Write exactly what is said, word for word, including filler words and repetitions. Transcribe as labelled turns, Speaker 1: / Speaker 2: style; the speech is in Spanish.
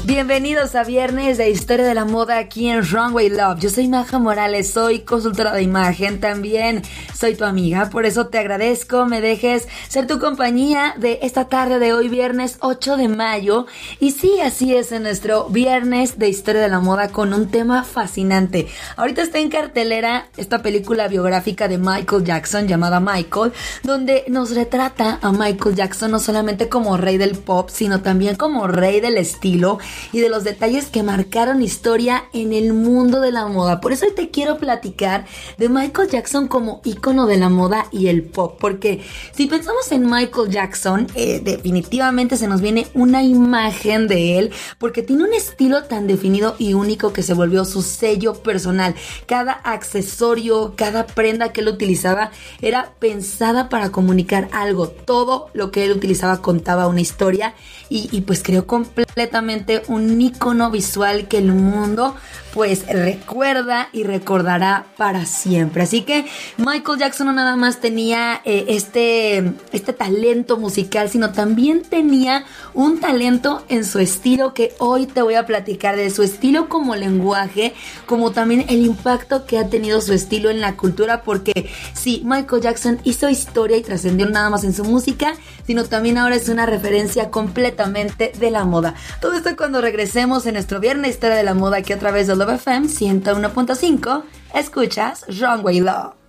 Speaker 1: Bienvenidos a Viernes de Historia de la Moda aquí en Runway Love. Yo soy Maja Morales, soy consultora de imagen, también soy tu amiga, por eso te agradezco, me dejes ser tu compañía de esta tarde de hoy, viernes ocho de mayo. Y sí, así es, en nuestro Viernes de Historia de la Moda con un tema fascinante. Ahorita está en cartelera esta película biográfica de Michael Jackson llamada Michael, donde nos retrata a Michael Jackson no solamente como rey del pop, sino también como rey del estilo y de los detalles que marcaron historia en el mundo de la moda. Por eso hoy te quiero platicar de Michael Jackson como ícono de la moda y el pop, porque si pensamos en Michael Jackson, eh, definitivamente se nos viene una imagen de él, porque tiene un estilo tan definido y único que se volvió su sello personal. Cada accesorio, cada prenda que él utilizaba era pensada para comunicar algo. Todo lo que él utilizaba contaba una historia y, y pues creó completamente un ícono visual que el mundo pues recuerda y recordará para siempre. Así que Michael Jackson no nada más tenía eh, este, este talento musical, sino también tenía un talento en su estilo, que hoy te voy a platicar de su estilo como lenguaje, como también el impacto que ha tenido su estilo en la cultura, porque sí, Michael Jackson hizo historia y trascendió nada más en su música, sino también ahora es una referencia completamente de la moda. Todo esto cuando regresemos en nuestro Viernes Historia de la Moda aquí a través de Love F M ciento uno punto cinco. Escuchas Runway Love.